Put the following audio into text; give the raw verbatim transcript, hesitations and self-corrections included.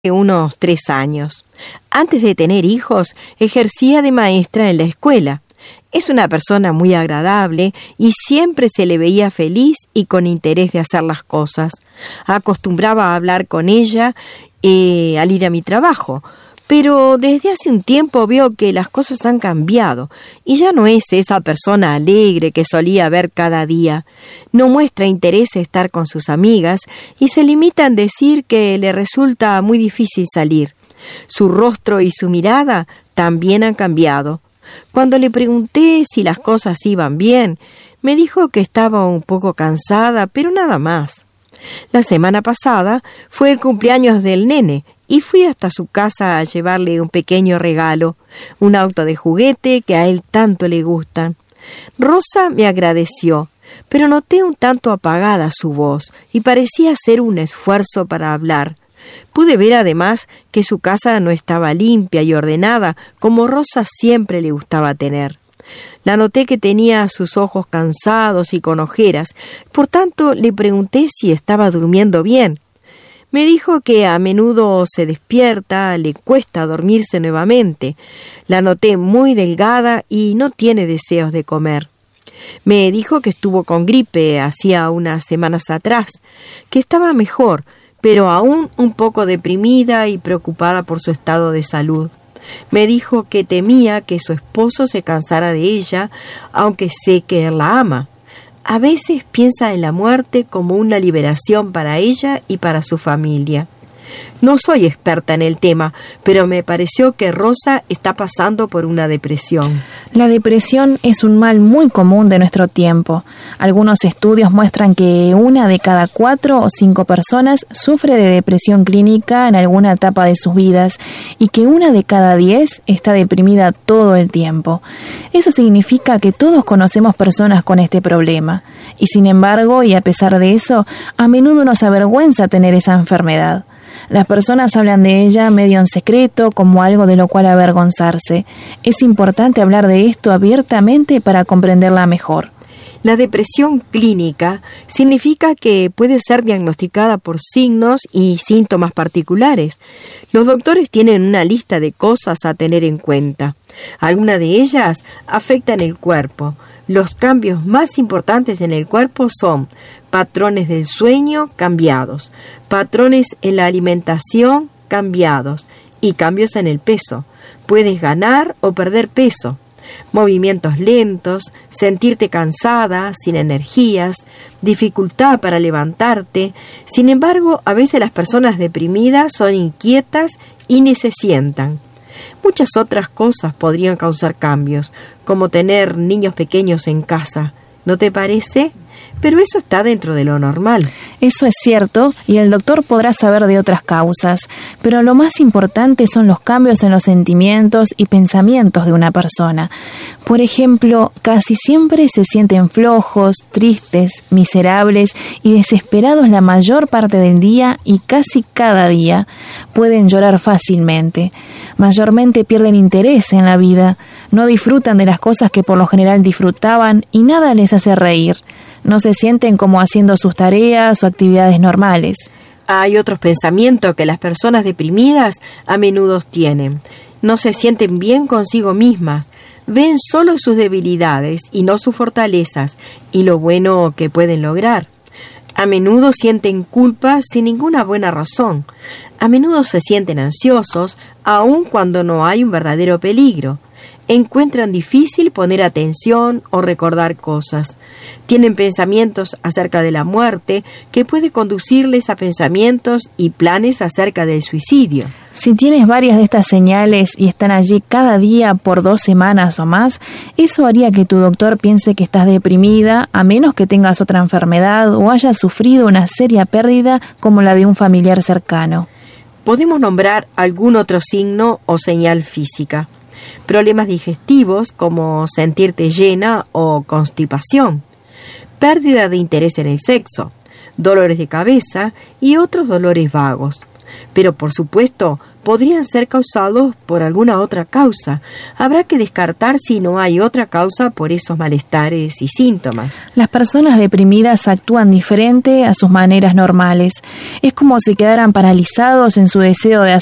unos tres años. Antes de tener hijos, ejercía de maestra en la escuela. Es una persona muy agradable y siempre se le veía feliz y con interés de hacer las cosas. Acostumbraba a hablar con ella eh, al ir a mi trabajo, pero desde hace un tiempo veo que las cosas han cambiado y ya no es esa persona alegre que solía ver cada día. No muestra interés en estar con sus amigas y se limita en decir que le resulta muy difícil salir. Su rostro y su mirada también han cambiado. Cuando le pregunté si las cosas iban bien, me dijo que estaba un poco cansada, pero nada más. La semana pasada fue el cumpleaños del nene y fui hasta su casa a llevarle un pequeño regalo, un auto de juguete que a él tanto le gusta. Rosa me agradeció, pero noté un tanto apagada su voz y parecía hacer un esfuerzo para hablar. Pude ver además que su casa no estaba limpia y ordenada como Rosa siempre le gustaba tener. La noté que tenía sus ojos cansados y con ojeras, por tanto le pregunté si estaba durmiendo bien. Me dijo que a menudo se despierta, le cuesta dormirse nuevamente. La noté muy delgada y no tiene deseos de comer. Me dijo que estuvo con gripe hacía unas semanas atrás, que estaba mejor, pero aún un poco deprimida y preocupada por su estado de salud. Me dijo que temía que su esposo se cansara de ella, aunque sé que él la ama. A veces piensa en la muerte como una liberación para ella y para su familia. No soy experta en el tema, pero me pareció que Rosa está pasando por una depresión. La depresión es un mal muy común de nuestro tiempo. Algunos estudios muestran que una de cada cuatro o cinco personas sufre de depresión clínica en alguna etapa de sus vidas y que una de cada diez está deprimida todo el tiempo. Eso significa que todos conocemos personas con este problema. Y sin embargo, y a pesar de eso, a menudo nos avergüenza tener esa enfermedad. Las personas hablan de ella medio en secreto, como algo de lo cual avergonzarse. Es importante hablar de esto abiertamente para comprenderla mejor. La depresión clínica significa que puede ser diagnosticada por signos y síntomas particulares. Los doctores tienen una lista de cosas a tener en cuenta. Algunas de ellas afectan el cuerpo. Los cambios más importantes en el cuerpo son patrones del sueño cambiados, patrones en la alimentación cambiados y cambios en el peso. Puedes ganar o perder peso. Movimientos lentos, sentirte cansada, sin energías, dificultad para levantarte. Sin embargo, a veces las personas deprimidas son inquietas y ni se sientan. Muchas otras cosas podrían causar cambios, como tener niños pequeños en casa. ¿No te parece? Pero eso está dentro de lo normal. Eso es cierto, y el doctor podrá saber de otras causas, pero lo más importante son los cambios en los sentimientos y pensamientos de una persona. Por ejemplo, casi siempre se sienten flojos, tristes, miserables y desesperados la mayor parte del día y casi cada día. Pueden llorar fácilmente. Mayormente pierden interés en la vida, no disfrutan de las cosas que por lo general disfrutaban y nada les hace reír. No se sienten como haciendo sus tareas o actividades normales. Hay otros pensamientos que las personas deprimidas a menudo tienen. No se sienten bien consigo mismas. Ven solo sus debilidades y no sus fortalezas y lo bueno que pueden lograr. A menudo sienten culpa sin ninguna buena razón. A menudo se sienten ansiosos, aun cuando no hay un verdadero peligro. Encuentran difícil poner atención o recordar cosas. Tienen pensamientos acerca de la muerte que puede conducirles a pensamientos y planes acerca del suicidio. Si tienes varias de estas señales y están allí cada día por dos semanas o más, eso haría que tu doctor piense que estás deprimida, a menos que tengas otra enfermedad o hayas sufrido una seria pérdida como la de un familiar cercano. Podemos nombrar algún otro signo o señal física. Problemas digestivos como sentirte llena o constipación, pérdida de interés en el sexo, dolores de cabeza y otros dolores vagos. pero por supuesto podrían ser causados por alguna otra causa. Habrá que descartar si no hay otra causa por esos malestares y síntomas. Las personas deprimidas actúan diferente a sus maneras normales. Es como si quedaran paralizados en su deseo de